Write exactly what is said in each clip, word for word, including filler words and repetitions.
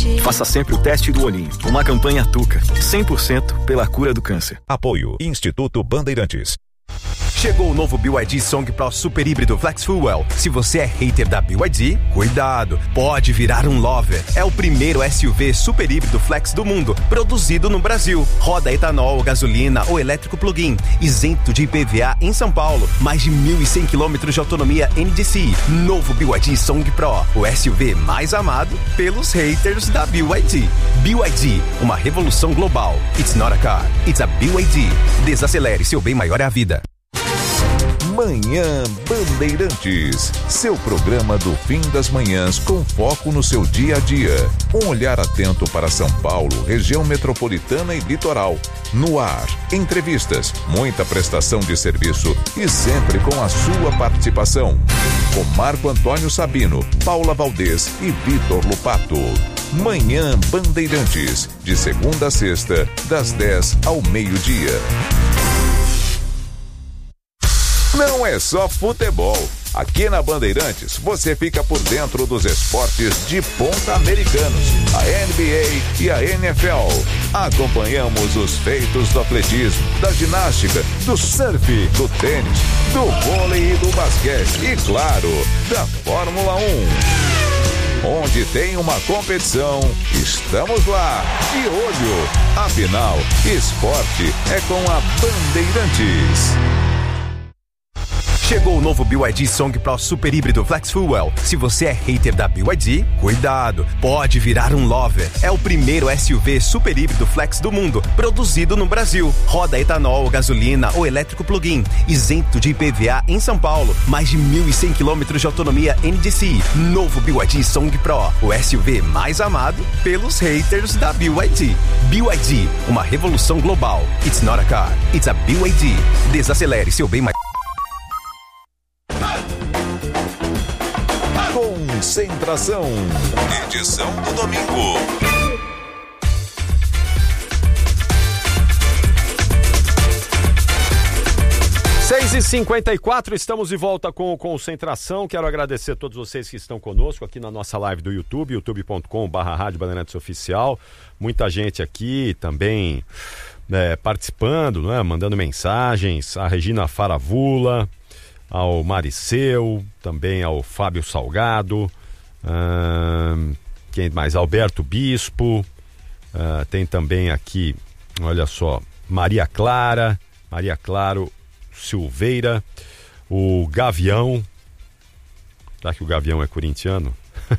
Faça sempre o teste do olhinho. Uma campanha Tuca. cem por cento pela cura do câncer. Apoio Instituto Bandeirantes. Chegou o novo B Y D Song Pro Super Híbrido Flex Fuel. Se você é hater da B Y D, cuidado, pode virar um lover. É o primeiro S U V super híbrido flex do mundo, produzido no Brasil. Roda etanol, gasolina ou elétrico plug-in, isento de I P V A em São Paulo. Mais de mil e cem quilômetros de autonomia N D C I. Novo B Y D Song Pro, o S U V mais amado pelos haters da B Y D. B Y D, uma revolução global. It's not a car, it's a B Y D. Desacelere, seu bem maior é a vida. Manhã Bandeirantes, seu programa do fim das manhãs com foco no seu dia a dia. Um olhar atento para São Paulo, região metropolitana e litoral. No ar, entrevistas, muita prestação de serviço e sempre com a sua participação. Com Marco Antônio Sabino, Paula Valdez e Vitor Lupato. Manhã Bandeirantes, de segunda a sexta, das dez ao meio-dia. Não é só futebol. Aqui na Bandeirantes, você fica por dentro dos esportes de ponta americanos, a N B A e a N F L. Acompanhamos os feitos do atletismo, da ginástica, do surf, do tênis, do vôlei e do basquete e, claro, da Fórmula um. Onde tem uma competição, estamos lá, de olho. Afinal, esporte é com a Bandeirantes. Chegou o novo B Y D Song Pro Super Híbrido Flex Fuel. Se você é hater da B Y D, cuidado, pode virar um lover. É o primeiro S U V super híbrido flex do mundo, produzido no Brasil. Roda etanol, gasolina ou elétrico plug-in, isento de I P V A em São Paulo. Mais de mil e cem quilômetros de autonomia N D C I. Novo B Y D Song Pro, o S U V mais amado pelos haters da B Y D. B Y D, uma revolução global. It's not a car, it's a B Y D. Desacelere, seu bem mais... Concentração. Edição do domingo. seis e cinquenta e quatro, estamos de volta com o Concentração. Quero agradecer a todos vocês que estão conosco aqui na nossa live do YouTube, youtube ponto com barra rádio Bandeirantes Oficial. Muita gente aqui também é, participando, né, mandando mensagens. A Regina Faravula, ao Mariceu, também ao Fábio Salgado, hum, quem mais? Alberto Bispo, uh, tem também aqui, olha só, Maria Clara, Maria Claro Silveira, o Gavião, será que o Gavião é corintiano?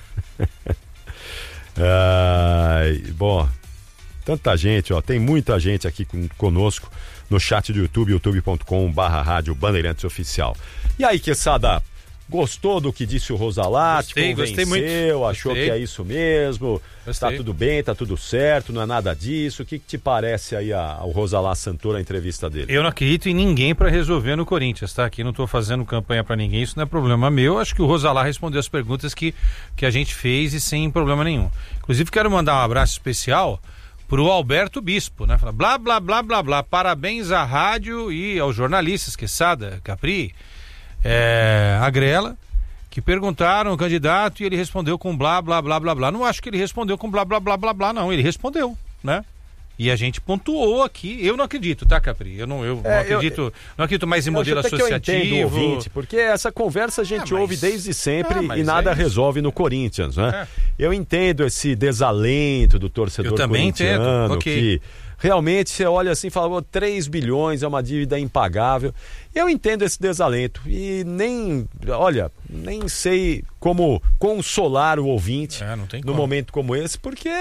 uh, bom, tanta gente, ó, tem muita gente aqui com, conosco no chat do YouTube, youtube ponto com barra rádio Bandeirantes Oficial. E aí, Queçada, gostou do que disse o Rosalá? Gostei, gostei muito. Achou Gostei. que é isso mesmo? Gostei. Tá tudo bem, tá tudo certo, não é nada disso? O que, que te parece aí a, ao Rosalá Santoro, a entrevista dele? Eu não acredito em ninguém para resolver no Corinthians, tá? Aqui não tô fazendo campanha para ninguém, isso não é problema meu. Acho que o Rosalá respondeu as perguntas que, que a gente fez e sem problema nenhum. Inclusive, quero mandar um abraço especial pro Alberto Bispo, né? Fala, blá, blá, blá, blá, blá. Parabéns à rádio e aos jornalistas, Queçada, Capri, é, Agrela, que perguntaram o candidato e ele respondeu com blá, blá, blá, blá, blá. Não acho que ele respondeu com blá, blá, blá, blá, blá, não. Ele respondeu, né? E a gente pontuou aqui. Eu não acredito, tá, Capri? Eu não, eu é, não acredito, eu, não acredito mais em modelo associativo. Que eu entendo o ouvinte, porque essa conversa a gente é, mas... ouve desde sempre é, e nada é resolve no Corinthians, né? É. Eu entendo esse desalento do torcedor corintiano, okay. que realmente você olha assim e fala, oh, três bilhões é uma dívida impagável. Eu entendo esse desalento e nem, olha, nem sei como consolar o ouvinte é, no como. momento como esse, porque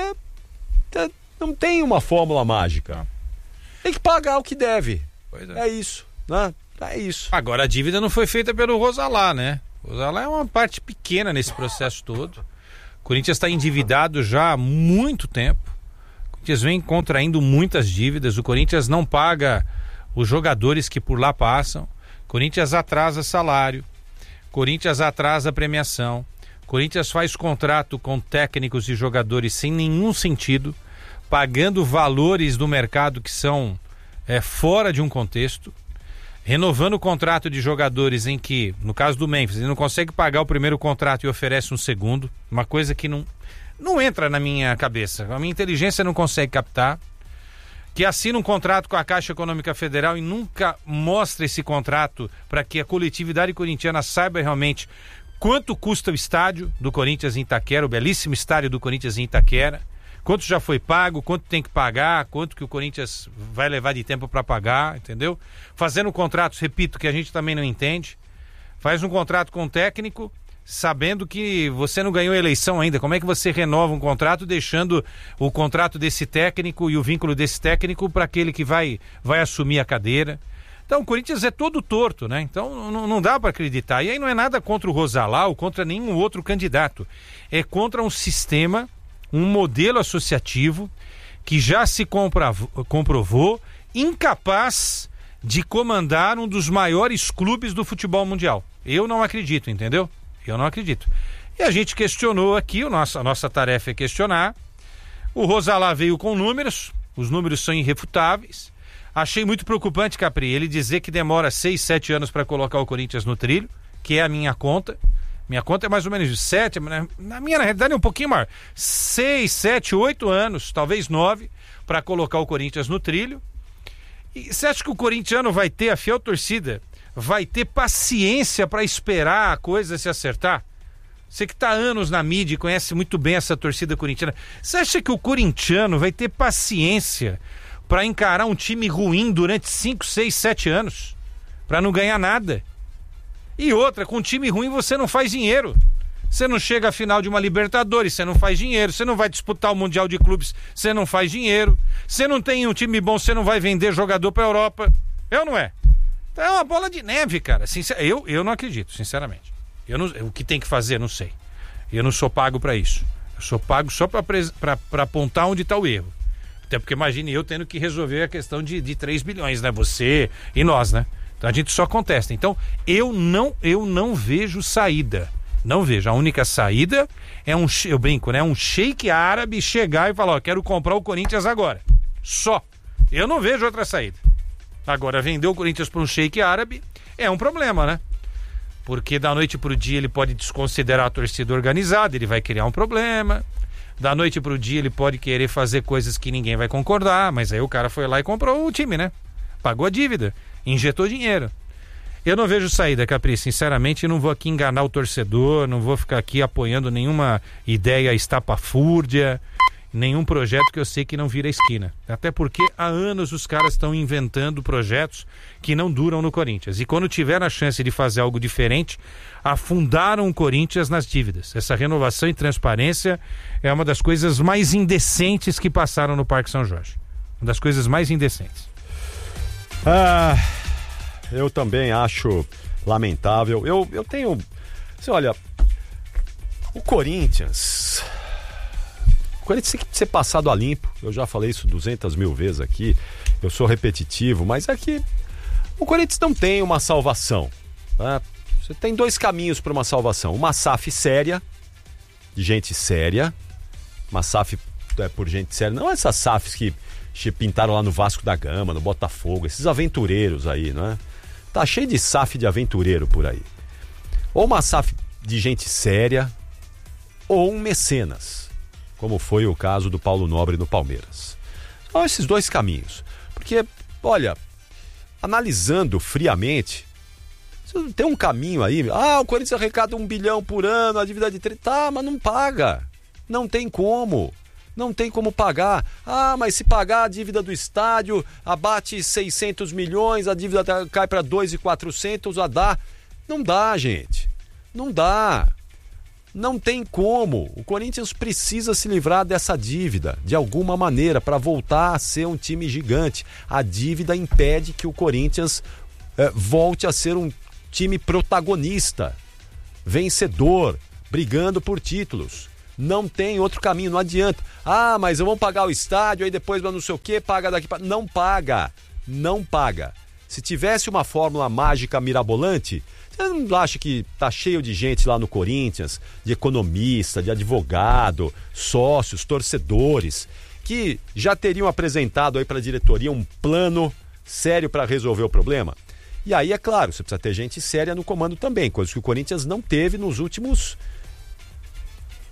não tem uma fórmula mágica. Não. Tem que pagar o que deve. Pois é. É isso, né? É isso. Agora, a dívida não foi feita pelo Rosalá, né? O Rosalá é uma parte pequena nesse processo todo. O Corinthians está endividado já há muito tempo. O Corinthians vem contraindo muitas dívidas. O Corinthians não paga os jogadores que por lá passam. O Corinthians atrasa salário. O Corinthians atrasa premiação. O Corinthians faz contrato com técnicos e jogadores sem nenhum sentido, pagando valores do mercado que são é, fora de um contexto, renovando o contrato de jogadores em que, no caso do Memphis, ele não consegue pagar o primeiro contrato e oferece um segundo, uma coisa que não, não entra na minha cabeça. A minha inteligência não consegue captar. Que assina um contrato com a Caixa Econômica Federal e nunca mostra esse contrato para que a coletividade corintiana saiba realmente quanto custa o estádio do Corinthians em Itaquera, o belíssimo estádio do Corinthians em Itaquera, quanto já foi pago, quanto tem que pagar, quanto que o Corinthians vai levar de tempo para pagar, entendeu? Fazendo contratos, repito, que a gente também não entende. Faz um contrato com o técnico, sabendo que você não ganhou a eleição ainda. Como é que você renova um contrato deixando o contrato desse técnico e o vínculo desse técnico para aquele que vai, vai assumir a cadeira? Então o Corinthians é todo torto, né? Então não, não dá para acreditar. E aí não é nada contra o Rosalau, contra nenhum outro candidato. É contra um sistema, um modelo associativo que já se comprovou, comprovou incapaz de comandar um dos maiores clubes do futebol mundial. Eu não acredito, entendeu? Eu não acredito. E a gente questionou aqui, o nosso, a nossa tarefa é questionar. O Rosalá veio com números, os números são irrefutáveis. Achei muito preocupante, Capri, ele dizer que demora seis, sete anos para colocar o Corinthians no trilho, que é a minha conta. Minha conta é mais ou menos de sete, na minha na realidade é um pouquinho maior. Seis, sete, oito anos, talvez nove, para colocar o Corinthians no trilho. E você acha que o corintiano vai ter, a fiel torcida, vai ter paciência para esperar a coisa se acertar? Você que está há anos na mídia e conhece muito bem essa torcida corintiana, você acha que o corintiano vai ter paciência para encarar um time ruim durante cinco, seis, sete anos? Para não ganhar nada? E outra, com um time ruim você não faz dinheiro. Você não chega à final de uma Libertadores, você não faz dinheiro. Você não vai disputar o Mundial de Clubes, você não faz dinheiro. Você não tem um time bom, você não vai vender jogador para a Europa. Eu não é? Então é uma bola de neve, cara. Sincer... Eu, eu não acredito, sinceramente. Eu não... O que tem que fazer, não sei. Eu não sou pago para isso. Eu sou pago só para pres... apontar onde está o erro. Até porque imagine eu tendo que resolver a questão de, de três bilhões, né? Você e nós, né? Então a gente só contesta. Então eu não, eu não vejo saída. Não vejo. A única saída é um, eu brinco, né? Um sheik árabe chegar e falar, ó, quero comprar o Corinthians agora. Só. Eu não vejo outra saída. Agora, vender o Corinthians para um sheik árabe é um problema, né? Porque da noite para o dia ele pode desconsiderar a torcida organizada, ele vai criar um problema. Da noite para o dia ele pode querer fazer coisas que ninguém vai concordar, mas aí o cara foi lá e comprou o time, né? Pagou a dívida, injetou dinheiro. Eu não vejo saída, Capri, sinceramente, não vou aqui enganar o torcedor, não vou ficar aqui apoiando nenhuma ideia estapafúrdia, nenhum projeto que eu sei que não vira esquina. Até porque há anos os caras estão inventando projetos que não duram no Corinthians. E quando tiveram a chance de fazer algo diferente, afundaram o Corinthians nas dívidas. Essa renovação e transparência é uma das coisas mais indecentes que passaram no Parque São Jorge. Uma das coisas mais indecentes. Ah, eu também acho lamentável. Eu, eu tenho... Você olha, o Corinthians... O Corinthians tem que ser passado a limpo. Eu já falei isso duzentas mil vezes aqui. Eu sou repetitivo, mas é que o Corinthians não tem uma salvação. Né? Você tem dois caminhos para uma salvação. Uma S A F séria, de gente séria. Uma S A F é, por gente séria. Não essas S A Fs que pintaram lá no Vasco da Gama, no Botafogo. Esses aventureiros aí, não é? Tá cheio de S A F de aventureiro por aí. Ou uma S A F de gente séria, ou um mecenas, como foi o caso do Paulo Nobre no Palmeiras. São esses dois caminhos. Porque, olha, analisando friamente, tem um caminho aí, ah, o Corinthians arrecada um bilhão por ano, a dívida de três, tá, mas não paga. Não tem como. Não tem como pagar. Ah, mas se pagar a dívida do estádio, abate seiscentos milhões, a dívida cai para dois mil e quatrocentos, a dá. Não dá, gente. Não dá. Não tem como. O Corinthians precisa se livrar dessa dívida, de alguma maneira, para voltar a ser um time gigante. A dívida impede que o Corinthians eh, volte a ser um time protagonista, vencedor, brigando por títulos. Não tem outro caminho, não adianta. Ah, mas eu vou pagar o estádio, aí depois não sei o que, paga daqui para... Não paga, não paga. Se tivesse uma fórmula mágica mirabolante, você não acha que tá cheio de gente lá no Corinthians, de economista, de advogado, sócios, torcedores, que já teriam apresentado aí para a diretoria um plano sério para resolver o problema? E aí, é claro, você precisa ter gente séria no comando também, coisa que o Corinthians não teve nos últimos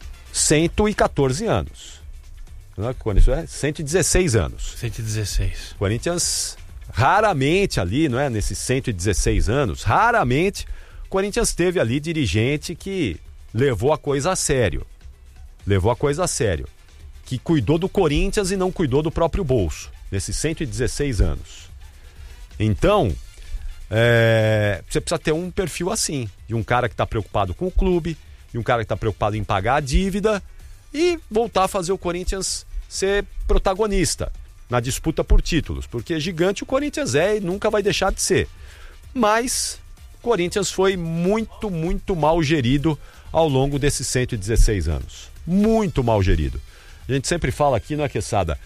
cento e quatorze anos. Não é que isso é cento e dezesseis anos. cento e dezesseis. O Corinthians raramente ali, não é? Nesses cento e dezesseis anos, raramente o Corinthians teve ali dirigente que levou a coisa a sério. Levou a coisa a sério. Que cuidou do Corinthians e não cuidou do próprio bolso. Nesses cento e dezesseis anos. Então, é, você precisa ter um perfil assim. De um cara que está preocupado com o clube, de um cara que está preocupado em pagar a dívida e voltar a fazer o Corinthians ser protagonista na disputa por títulos, porque gigante o Corinthians é e nunca vai deixar de ser. Mas o Corinthians foi muito, muito mal gerido ao longo desses cento e dezesseis anos. Muito mal gerido. A gente sempre fala aqui, não é, Quesada?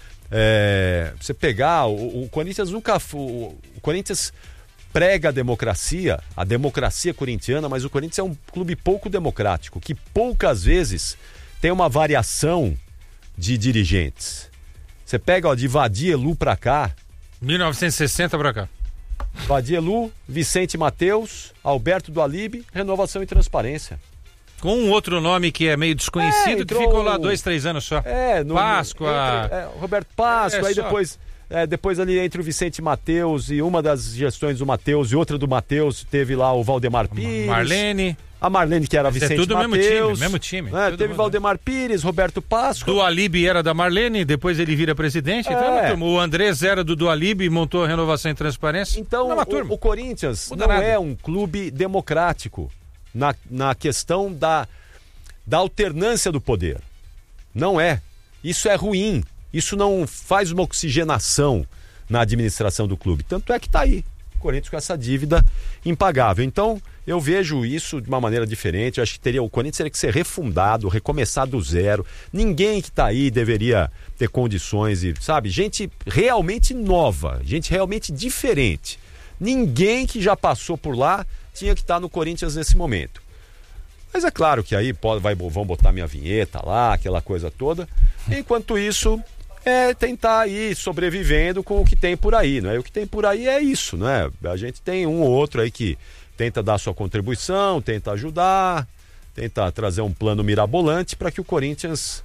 É, você pegar, o, o Corinthians nunca... O, o Corinthians prega a democracia, a democracia corintiana, mas o Corinthians é um clube pouco democrático, que poucas vezes tem uma variação de dirigentes. Você pega, ó, de Vadielu pra cá. mil novecentos e sessenta pra cá. Vadielu, Vicente Mateus, Alberto do Alibe, Renovação e Transparência. Com um outro nome que é meio desconhecido, é, entrou... que ficou lá dois, três anos só. É, no, Páscoa. Entre, é, Roberto Páscoa, é, aí só... depois, é, depois ali entre o Vicente Mateus e uma das gestões do Mateus e outra do Mateus, teve lá o Valdemar Pires. Marlene. A Marlene, que era Mas Vicente é tudo Mateus. mesmo time, mesmo time. É, teve Valdemar Pires, Roberto Páscoa. Do Alibe era da Marlene, depois ele vira presidente. É. Então, é o Andrés era do do Alibe e montou a Renovação e Transparência. Então, o, o Corinthians Muda não nada. é um clube democrático na, na questão da, da alternância do poder. Não é. Isso é ruim. Isso não faz uma oxigenação na administração do clube. Tanto é que está aí. O Corinthians com essa dívida impagável. Então, eu vejo isso de uma maneira diferente. Eu acho que teria, o Corinthians teria que ser refundado, recomeçar do zero. Ninguém que está aí deveria ter condições e, sabe, gente realmente nova, gente realmente diferente. Ninguém que já passou por lá tinha que estar no Corinthians nesse momento. Mas é claro que aí pode, vai, vão botar minha vinheta lá, aquela coisa toda. Enquanto isso, é tentar ir sobrevivendo com o que tem por aí, não é? O que tem por aí é isso, não é? A gente tem um ou outro aí que tenta dar sua contribuição, tenta ajudar, tenta trazer um plano mirabolante para que o Corinthians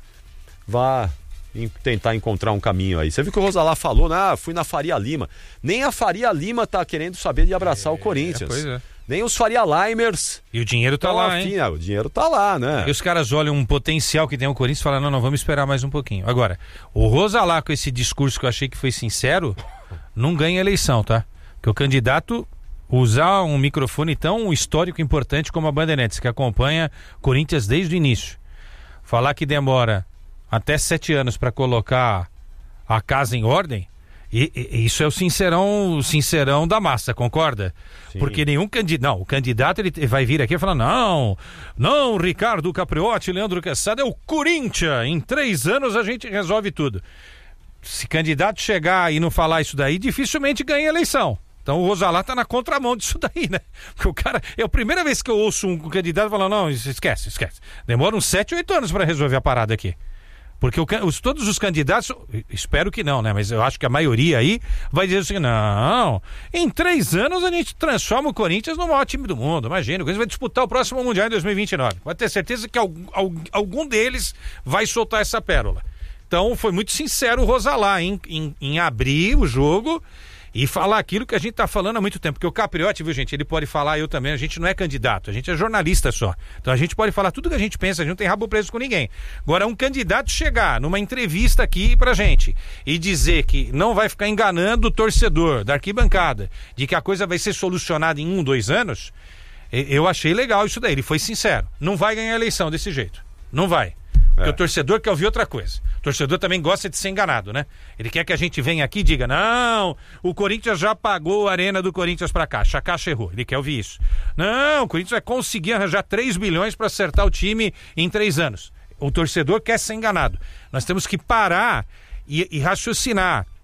vá em, tentar encontrar um caminho aí. Você viu que o Rosalá falou, né? Ah, fui na Faria Lima. Nem a Faria Lima tá querendo saber de abraçar é, o Corinthians. Pois é. Nem os Faria Limers. E o dinheiro tá lá, afim, hein? O dinheiro tá lá, né? E os caras olham um potencial que tem o Corinthians e falam, não, não, vamos esperar mais um pouquinho. Agora, o Rosalá com esse discurso que eu achei que foi sincero, não ganha eleição, tá? Porque o candidato usar um microfone tão histórico e importante como a Bandeirantes, que acompanha Corinthians desde o início. Falar que demora até sete anos para colocar a casa em ordem, e, e isso é o sincerão, o sincerão da massa, concorda? Sim. Porque nenhum candidato, não, o candidato ele vai vir aqui e falar, não, não, Ricardo Capriotti, Leandro Quesada, é o Corinthians, em três anos a gente resolve tudo. Se candidato chegar e não falar isso daí, dificilmente ganha eleição. Então o Rosalá tá na contramão disso daí, né? Porque o cara, é a primeira vez que eu ouço um candidato falando, não, esquece, esquece. Demora uns sete, oito anos para resolver a parada aqui. Porque o, os, todos os candidatos, espero que não, né? Mas eu acho que a maioria aí vai dizer assim, não, em três anos a gente transforma o Corinthians no maior time do mundo. Imagina, o Corinthians vai disputar o próximo Mundial em dois mil e vinte e nove. Pode ter certeza que algum, algum deles vai soltar essa pérola. Então foi muito sincero o Rosalá em, em, em abrir o jogo e falar aquilo que a gente tá falando há muito tempo. Porque o Capriotti, viu, gente, ele pode falar, eu também, a gente não é candidato, a gente é jornalista só. Então a gente pode falar tudo que a gente pensa, a gente não tem rabo preso com ninguém. Agora, um candidato chegar numa entrevista aqui pra gente e dizer que não vai ficar enganando o torcedor da arquibancada, de que a coisa vai ser solucionada em um, dois anos, eu achei legal isso daí, ele foi sincero. Não vai ganhar a eleição desse jeito. Não vai. Porque é. O torcedor quer ouvir outra coisa. O torcedor também gosta de ser enganado, né? Ele quer que a gente venha aqui e diga, não, o Corinthians já pagou a arena do Corinthians pra cá, Chacacha errou. Ele quer ouvir isso. Não, o Corinthians vai conseguir arranjar três bilhões pra acertar o time em três anos. O torcedor quer ser enganado. Nós temos que parar e, e raciocinar.